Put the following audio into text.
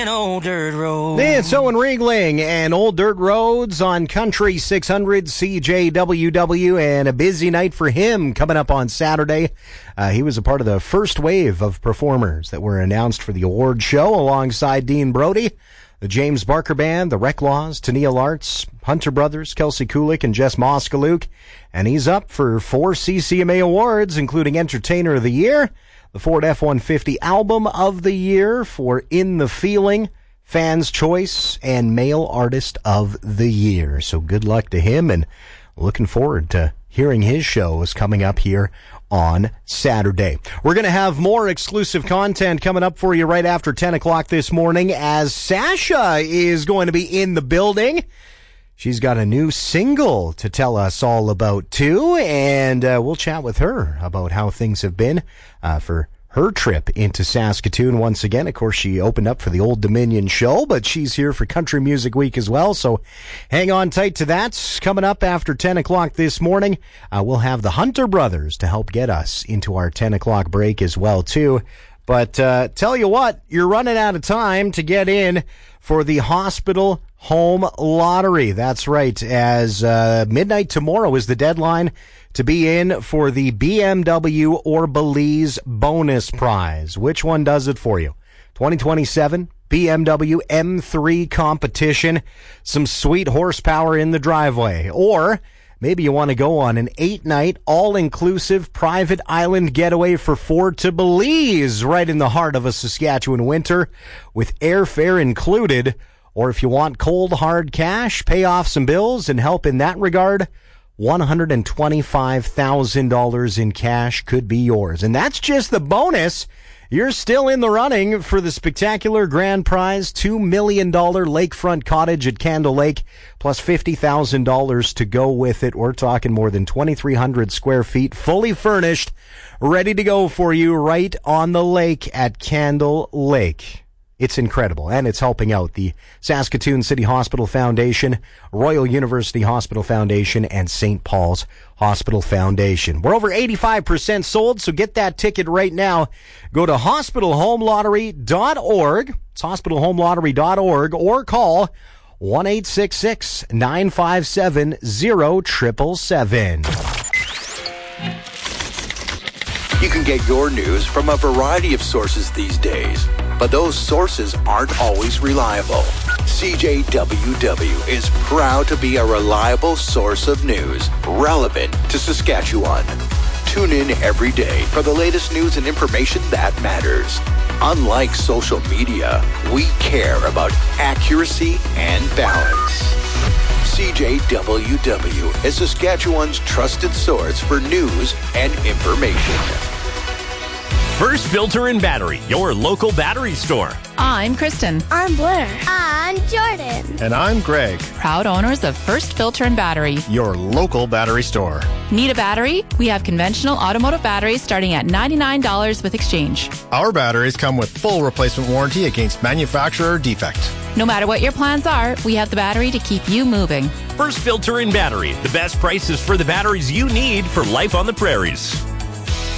old dirt road. It's Owen Riegling and Old Dirt Roads on Country 600 CJWW, and a busy night for him coming up on Saturday. He was a part of the first wave of performers that were announced for the award show alongside Dean Brody, the James Barker Band, the Reclaws, Tenille Arts, Hunter Brothers, Kelsey Kulik, and Jess Moskalouk. And he's up for 4 CCMA awards, including Entertainer of the Year, the Ford F-150 Album of the Year for In the Feeling, Fans' Choice, and Male Artist of the Year. So good luck to him, and looking forward to hearing his shows coming up here on Saturday. We're going to have more exclusive content coming up for you right after 10 o'clock this morning, as Sasha is going to be in the building. She's got a new single to tell us all about, too, and we'll chat with her about how things have been for her trip into Saskatoon once again. Of course, she opened up for the Old Dominion show, but she's here for Country Music Week as well, so hang on tight to that. Coming up after 10 o'clock this morning, we'll have the Hunter Brothers to help get us into our 10 o'clock break as well, too. But tell you what, you're running out of time to get in for the Hospital Home Lottery. That's right, as midnight tomorrow is the deadline to be in for the BMW or Belize bonus prize. Which one does it for you? 2027 BMW M3 competition, some sweet horsepower in the driveway. Or maybe you want to go on an 8-night, all-inclusive private island getaway for 4 to Belize, right in the heart of a Saskatchewan winter, with airfare included. Or if you want cold, hard cash, pay off some bills and help in that regard, $125,000 in cash could be yours. And that's just the bonus. You're still in the running for the spectacular grand prize, $2 million lakefront cottage at Candle Lake, plus $50,000 to go with it. We're talking more than 2,300 square feet, fully furnished, ready to go for you right on the lake at Candle Lake. It's incredible, and it's helping out the Saskatoon City Hospital Foundation, Royal University Hospital Foundation, and St. Paul's Hospital Foundation. We're over 85% sold, so get that ticket right now. Go to hospitalhomelottery.org. It's hospitalhomelottery.org, or call 1-866-957-0777. You can get your news from a variety of sources these days, but those sources aren't always reliable. CJWW is proud to be a reliable source of news relevant to Saskatchewan. Tune in every day for the latest news and information that matters. Unlike social media, we care about accuracy and balance. CJWW is Saskatchewan's trusted source for news and information. First Filter and Battery, your local battery store. I'm Kristen. I'm Blair. I'm Jordan. And I'm Greg. Proud owners of First Filter and Battery, your local battery store. Need a battery? We have conventional automotive batteries starting at $99 with exchange. Our batteries come with full replacement warranty against manufacturer defect. No matter what your plans are, we have the battery to keep you moving. First Filter and Battery, the best prices for the batteries you need for life on the prairies.